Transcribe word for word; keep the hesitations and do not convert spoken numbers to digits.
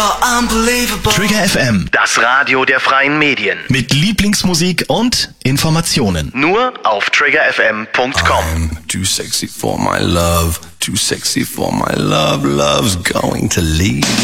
Trigger F M, Das Radio der freien Medien. mit Lieblingsmusik und Informationen. Nur auf trigger f m punkt com. I'm too sexy for my love, too sexy for my love, love's going to leave.